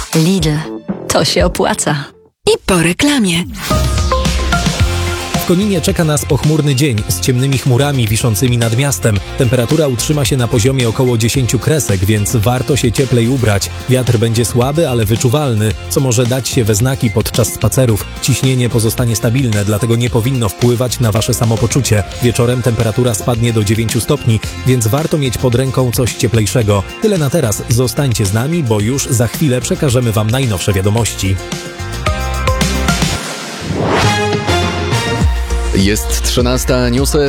Lidl. To się opłaca. I po reklamie. W Koninie czeka nas pochmurny dzień z ciemnymi chmurami wiszącymi nad miastem. Temperatura utrzyma się na poziomie około 10 kresek, więc warto się cieplej ubrać. Wiatr będzie słaby, ale wyczuwalny, co może dać się we znaki podczas spacerów. Ciśnienie pozostanie stabilne, dlatego nie powinno wpływać na wasze samopoczucie. Wieczorem temperatura spadnie do 9 stopni, więc warto mieć pod ręką coś cieplejszego. Tyle na teraz. Zostańcie z nami, bo już za chwilę przekażemy wam najnowsze wiadomości. Jest 13, newsy